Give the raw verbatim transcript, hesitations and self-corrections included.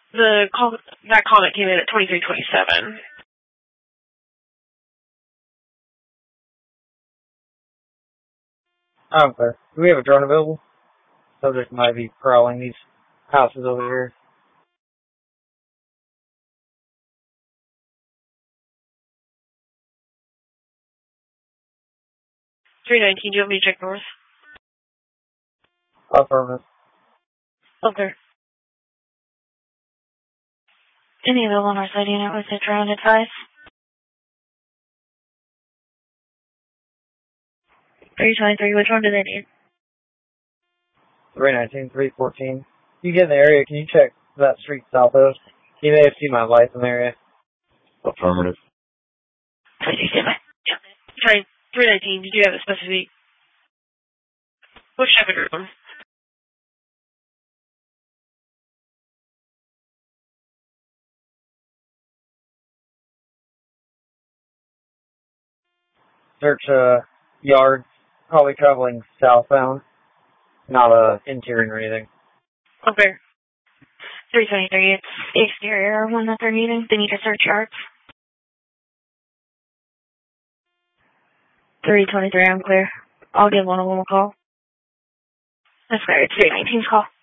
The call, that comment came in at twenty-three twenty-seven. Okay. Do we have a drone available? Subject might be prowling these houses over here. three nineteen, do you want me to check north? Affirmative. Okay. Any of the one North Side unit with a drone advice? three twenty-three, which one do they need? three nineteen, three fourteen. You get in the area, can you check that street south of us? You may have seen my lights in the area. Affirmative. Sorry, three nineteen, did you have a specific... Which type of drone? Search uh, yard, probably traveling southbound, not uh, interior or anything. Okay. three twenty-three, it's the exterior one that they're needing. They need to search yards. three twenty-three, I'm clear. I'll give one of them a call. That's clear. It's three nineteen's call.